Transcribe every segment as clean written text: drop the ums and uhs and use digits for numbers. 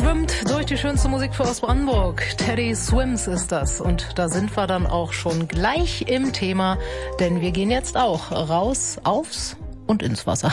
schwimmt durch die schönste Musik für Ostbrandenburg. Teddy Swims ist das. Und da sind wir dann auch schon gleich im Thema, denn wir gehen jetzt auch raus, aufs und ins Wasser.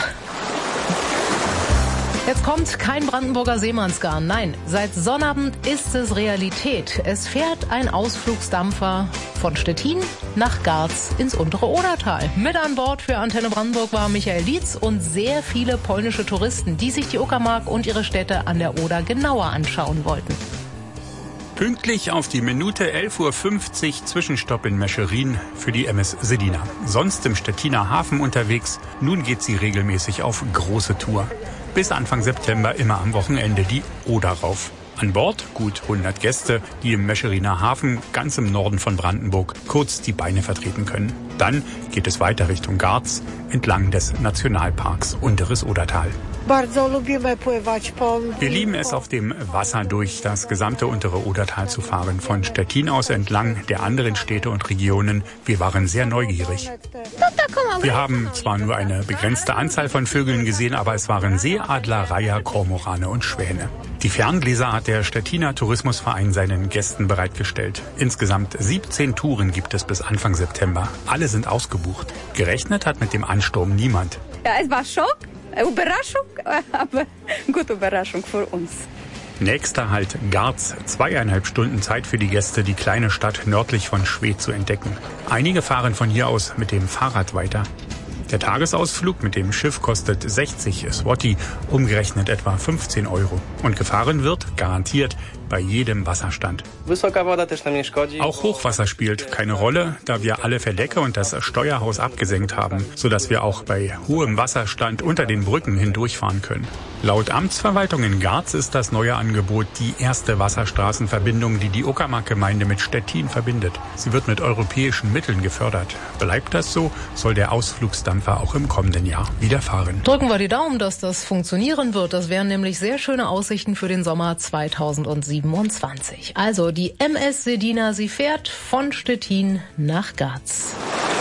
Jetzt kommt kein Brandenburger Seemannsgarn. Nein, seit Sonnabend ist es Realität. Es fährt ein Ausflugsdampfer von Stettin nach Garz ins untere Odertal. Mit an Bord für Antenne Brandenburg war Michael Dietz und sehr viele polnische Touristen, die sich die Uckermark und ihre Städte an der Oder genauer anschauen wollten. Pünktlich auf die Minute 11:50 Uhr Zwischenstopp in Mescherin für die MS Sedina. Sonst im Stettiner Hafen unterwegs. Nun geht sie regelmäßig auf große Tour. Bis Anfang September immer am Wochenende die Oder rauf. An Bord gut 100 Gäste, die im Mescheriner Hafen ganz im Norden von Brandenburg kurz die Beine vertreten können. Dann geht es weiter Richtung Garz entlang des Nationalparks Unteres Odertal. Wir lieben es, auf dem Wasser durch das gesamte untere Odertal zu fahren, von Stettin aus entlang der anderen Städte und Regionen. Wir waren sehr neugierig. Wir haben zwar nur eine begrenzte Anzahl von Vögeln gesehen, aber es waren Seeadler, Reiher, Kormorane und Schwäne. Die Ferngläser hat der Stettiner Tourismusverein seinen Gästen bereitgestellt. Insgesamt 17 Touren gibt es bis Anfang September. Alle sind ausgebucht. Gerechnet hat mit dem Ansturm niemand. Ja, es war Schock. Überraschung, aber gute Überraschung für uns. Nächster Halt Garz. 2,5 Stunden Zeit für die Gäste, die kleine Stadt nördlich von Schwedt zu entdecken. Einige fahren von hier aus mit dem Fahrrad weiter. Der Tagesausflug mit dem Schiff kostet 60 Zloty, umgerechnet etwa 15 Euro. Und gefahren wird, garantiert, bei jedem Wasserstand. Auch Hochwasser spielt keine Rolle, da wir alle Verdecke und das Steuerhaus abgesenkt haben, sodass wir auch bei hohem Wasserstand unter den Brücken hindurchfahren können. Laut Amtsverwaltung in Garz ist das neue Angebot die erste Wasserstraßenverbindung, die die Uckermark-Gemeinde mit Stettin verbindet. Sie wird mit europäischen Mitteln gefördert. Bleibt das so, soll der Ausflugsdampfer auch im kommenden Jahr wieder fahren. Drücken wir die Daumen, dass das funktionieren wird. Das wären nämlich sehr schöne Aussichten für den Sommer 2027. Also die MS Sedina, sie fährt von Stettin nach Garz.